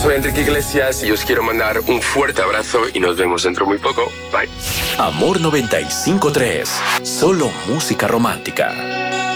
soy Enrique Iglesias y os quiero mandar un fuerte abrazo y nos vemos dentro muy poco. Bye. Amor 95.3, solo música romántica.